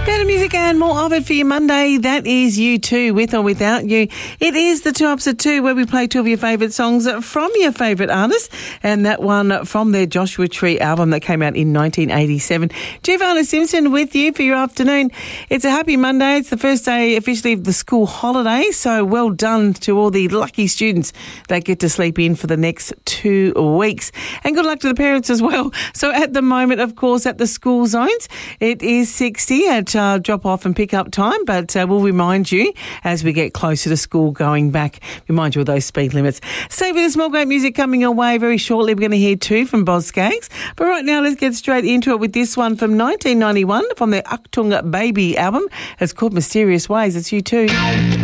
Better music and more of it for your Monday. That is U2, with or without you. It is the 2 Ups at 2, where we play 2 of your favourite songs from your favourite artists, and that one from their Joshua Tree album that came out in 1987. Giovanna Simpson with you for your afternoon. It's a happy Monday. It's the first day officially of the school holiday, so well done to all the lucky students that get to sleep in for the next 2 weeks. And good luck to the parents as well. So at the moment, of course, at the school zones, it is 60 at drop-off and pick-up time, but we'll remind you as we get closer to school going back, remind you of those speed limits. Stay with us, more great music coming your way very shortly. We're going to hear 2 from Boz Skaggs, but right now let's get straight into it with this one from 1991 from their Achtung Baby album. It's called Mysterious Ways. It's U2.